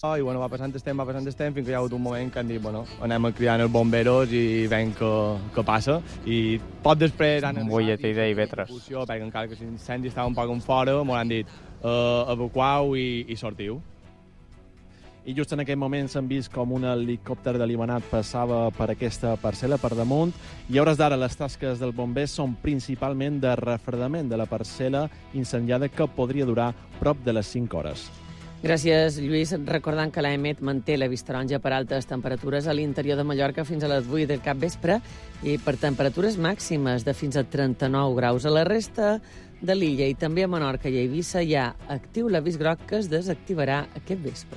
I bueno, va passant el temps, fins que hi ha hagut un moment que han dit, bueno, anem a cridar els bomberos i veiem què passa. I poc després han un butlletí d'IV3. Perquè encara que l'incendi estava un poc en fora, m'ho han dit evacueu i sortiu. I just en aquell moment s'han vist com un helicòpter de limonat passava per aquesta parcel·la per damunt i a hores d'ara les tasques del bombers són principalment de refredament de la parcel·la incendiada que podria durar prop de les 5 hores. Gràcies, Lluís. Recordant que l'AEMET manté la vista taronja per altes temperatures a l'interior de Mallorca fins a les 8 del capvespre i per temperatures màximes de fins a 39 graus. A la resta de l'illa i també a Menorca i a Eivissa hi ha actiu l'avís groc que es desactivarà aquest vespre.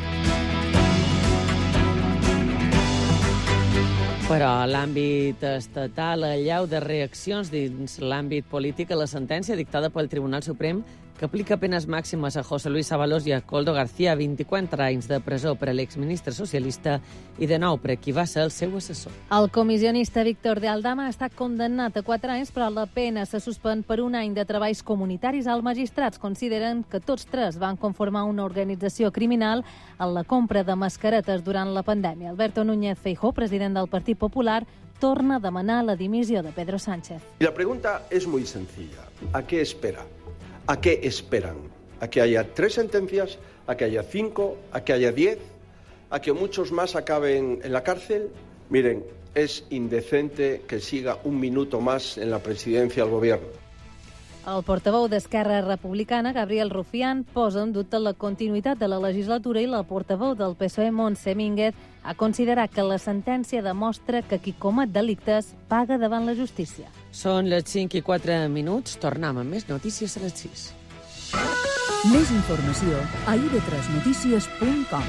Però a l'àmbit estatal, allau de reaccions dins l'àmbit polític a la sentència dictada pel Tribunal Suprem que aplica penes màximes a José Luis Ábalos i a Koldo García, 24 anys de presó per a l'exministre socialista i de nou per a qui va ser el seu assessor. El comissionista Víctor de Aldama ha estat condemnat a 4 anys, però la pena se suspèn per 1 any de treballs comunitaris. Els magistrats consideren que tots 3 van conformar una organització criminal en la compra de mascaretes durant la pandèmia. Alberto Núñez Feijóo, president del Partit Popular, torna a demanar la dimissió de Pedro Sánchez. Y la pregunta es muy sencilla. ¿A qué espera? ¿A qué esperan? ¿A que haya 3 sentencias? ¿A que haya 5? ¿A que haya 10? ¿A que muchos más acaben en la cárcel? Miren, es indecente que siga un minuto más en la presidencia del gobierno. El portaveu d'Esquerra Republicana, Gabriel Rufián, posa en dubte la continuïtat de la legislatura i la portaveu del PSOE, Montse Mínguez, ha considerat que la sentència demostra que qui comet delictes paga davant la justícia. Són les 5:04. Tornem amb més notícies a les 6. Més informació a ib3notícies.com.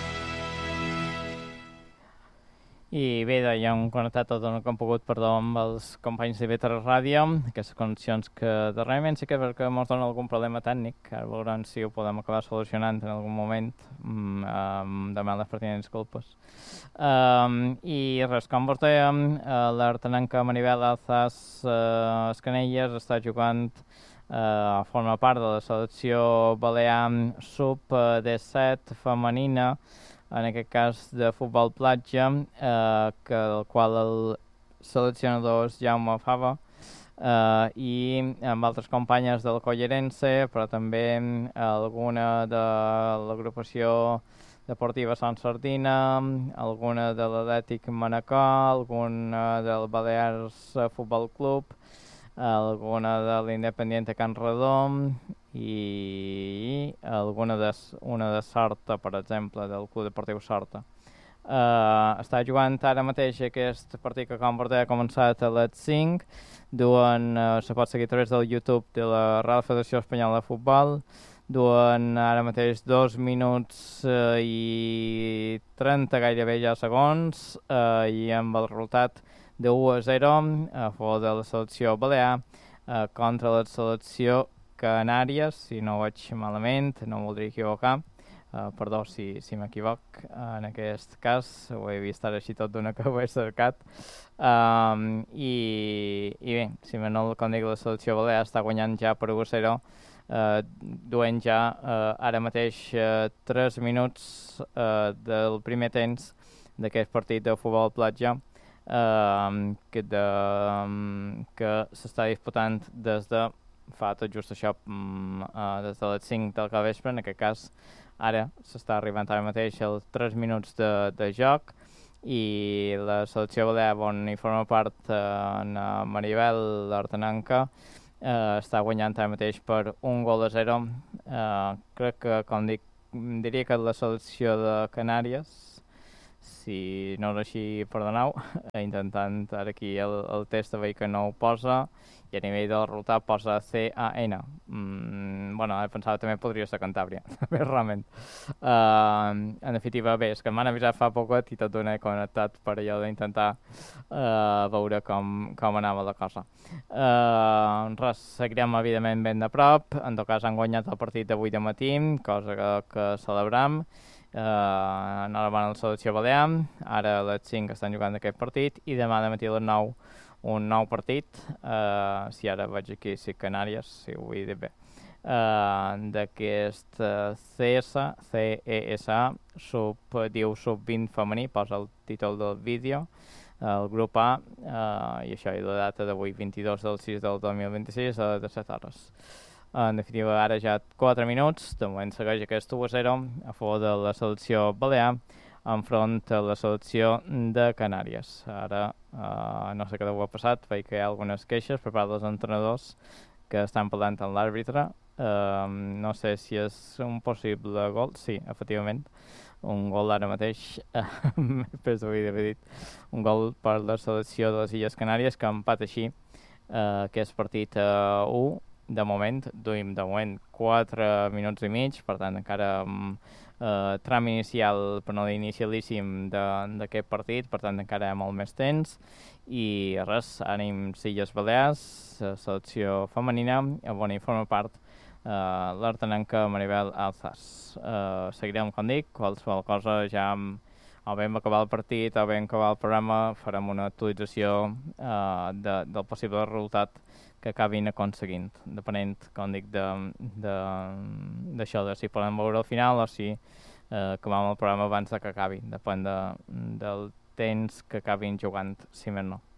I bé, ja hem connectat tot el que hem pogut, amb els companys de IB3 Ràdio, aquestes connexions que darrerament sí que perquè ens donen algun problema tècnic, ara veurem si ho podem acabar solucionant en algun moment, demà les pertinents culpes. I res, com vos dèiem, l'artenenca Maribel Alzas Escanelles està jugant a formar part de la selecció balear sub-17 femenina, en aquest cas de futbol platja, el qual el seleccionador és Jaume Fava, i amb altres companyes del Collerense, però també alguna de l'agrupació deportiva Sant Sardina, alguna de l'Atlètic Manacor, alguna del Balears Futbol Club, alguna de l'Independiente Can Redom i una de Sarta, per exemple, del Club Deportiu Sarta. Està jugant ara mateix aquest partit que com ha començat a les 5, se pot seguir a través del YouTube de la Real Federació Espanyola de Futbol, duen ara mateix 2 minuts i 30 gairebé ja segons, i amb el resultat de 1-0 a favor de la selecció balear contra la selecció Canàries, si no ho veig malament, no voldria equivocar, perdó si m'equivoc en aquest cas, ho he vist ara així tot d'una que ho he cercat, i bé, si no, com dic, la selecció balear està guanyant ja per 1-0, duent ja ara mateix 3 minuts del primer temps d'aquest partit de futbol platja, que s'està disputant des de fa tot just això, des de les 5 del capvespre. En aquest cas ara s'està arribant ara mateix als 3 minuts de joc i la selecció balear on hi forma part en Maribel l'Artenanca està guanyant ara mateix per 1-0. Crec que, com dic, diria que la selecció de Canàries, si no és així, perdoneu, intentant ara aquí el test de veure que no ho posa, i a nivell del resultat posa CAN. Ara pensava també podria ser Cantàbria, realment. En definitiva, bé, és que m'han avisat fa poquet i tot d'una he connectat per allò d'intentar veure com anava la cosa. Seguirem evidentment ben de prop, en tot cas han guanyat el partit d'avui de matí, cosa que celebrem. Enhorabona a la selecció balear, ara a les 5 estan jugant aquest partit i demà de matí a les 9 un nou partit, si ara vaig aquí, si Canàries, si ho he dit bé, d'aquest CESA, diu sub-20 femení, posa el títol del vídeo, el grup A, i això, i la data d'avui, 22 del 6 del 2026, a les 17 hores. En definitiva, ara ja 4 minuts, de moment segueix aquest 1-0 a favor de la selecció balear enfront a la selecció de Canàries. Ara, no sé què deu ha passat, veig que hi ha algunes queixes per part dels entrenadors que estan parlant amb l'àrbitre. No sé si és un possible gol. Sí, efectivament, un gol ara mateix, després d'haver dit, un gol per la selecció de les Illes Canàries, que empat així aquest partit 1. De moment, duim 4 minuts i mig, per tant encara tram inicial, però no inicialíssim d'aquest partit, per tant encara hi ha molt més temps, i res, ànims Illes Balears, selecció femenina, on hi forma part l'artenenca Maribel Alzas. Seguirem, com dic, qualsevol cosa ja o bé acabar el partit o bé acabar el programa farem una actualització del possible resultat que acabin aconseguint, depenent, com dic, d'això, de si podem veure al final o si acabam el programa abans que acabi, depèn del temps que acabin jugant, si més no.